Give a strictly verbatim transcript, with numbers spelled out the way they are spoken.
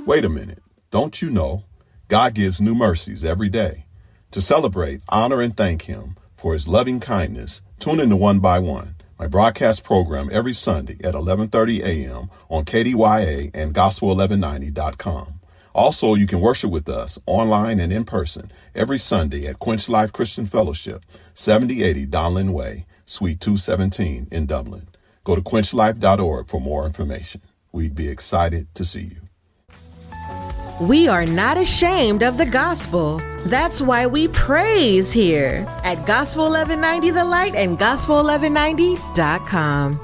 Wait a minute. Don't you know God gives new mercies every day? To celebrate, honor, and thank him for his loving kindness, tune in to One by One, my broadcast program every Sunday at eleven thirty a.m. on K D Y A and gospel eleven ninety dot com. Also, you can worship with us online and in person every Sunday at Quench Life Christian Fellowship, seventy eighty Donlin Way, Suite two seventeen in Dublin. Go to quench life dot org for more information. We'd be excited to see you. We are not ashamed of the gospel. That's why we praise here at Gospel eleven ninety The Light and gospel eleven ninety dot com.